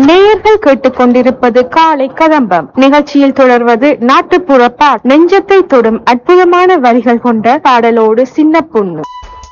நேயர்கள் கேட்டுக்கொண்டிருப்பது காலை கதம்பம் நிகழ்ச்சியில் தொடர்வது நாட்டுப்புற பாட். நெஞ்சத்தை தொடும் அற்புதமான வரிகள் கொண்ட பாடலோடு சின்ன பொண்ணு.